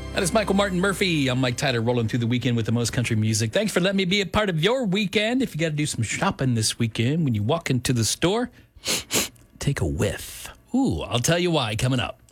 That is Michael Martin Murphy. I'm Mike Tyler, rolling through the weekend with the most country music. Thanks for letting me be a part of your weekend. If you got to do some shopping this weekend, when you walk into the store, take a whiff. Ooh, I'll tell you why coming up.